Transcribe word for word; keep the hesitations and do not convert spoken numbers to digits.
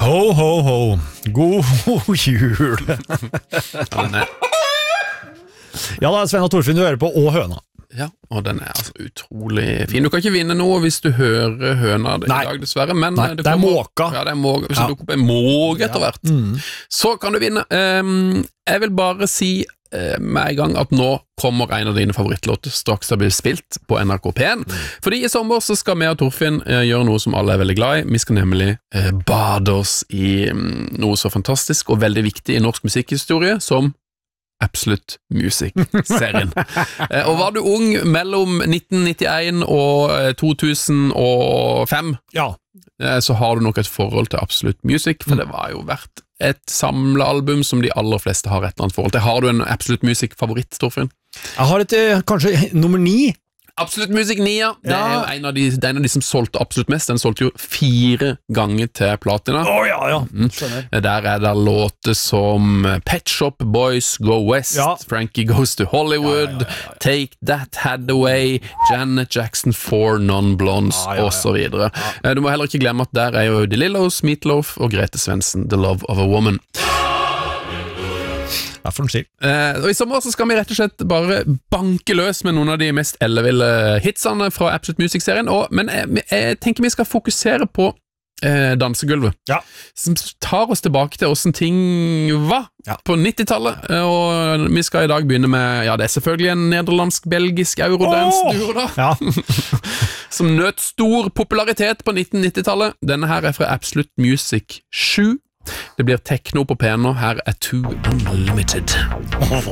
Ho, ho, ho. God jul. Ja da, Sven og Torfinn, du hører på Og Høna. Ja, og den er altså utrolig fin. Du kan ikke vinne noe hvis du hører høna i dag, dessverre. Men Nei, det, det er måka. Ja, det er måka. Hvis ja. du dukker opp en måke etter hvert, ja. mm. så kan du vinne. Um, jeg vil bare si uh, med en gang at nå kommer en av dine favorittlåter straks det blir spilt på N R K P en. Mm. Fordi i sommer så skal vi og Torfinn uh, gjøre noe som alle er veldig glad i. Vi skal nemlig uh, bade oss i um, noe så fantastisk og veldig viktig i norsk musikkhistorie som Absolute Music-serien. Og var du ung mellom nitten nittien og to tusen og fem, ja. så har du nok et forhold til Absolute Music, for det var jo vært et samlealbum som de aller fleste har et eller annet forhold til. Har du en Absolute Music-favoritt, Torfinn? Jeg har et, kanskje nummer ni. Absolute Music ni, ja. Det er jo en av, de, det er en av de som solgte absolutt mest. Den solgte jo fire ganger til platina. Å oh, ja, ja, skjønner. Mm. Der er det låter som Pet Shop Boys Go West, ja. Frankie Goes to Hollywood, ja, ja, ja, ja. Take That Hathaway, Janet Jackson, Four Non-Blondes, ja, ja, ja. og så videre. Ja. Du må heller ikke glemme at der er jo De Lillos, Meatloaf og Grete Svendsen, The Love of a Woman. Ja, for en stil. Eh, og I sommer så skal vi rett og slett bare banke løs med noen av de mest elleville hitsene fra Absolute Music-serien, og, men jeg, jeg tenker vi skal fokusere på eh, dansegulvet, ja. som tar oss tilbake til hvordan ting var ja. på nittitallet, og vi skal i dag begynne med, ja, det er selvfølgelig en nederlandsk-belgisk eurodance-duo da, ja. som nøt stor popularitet på nitten nittitallet. Denne her er fra Absolute Music sju. Det blir techno på piano. Her er Too Unlimited.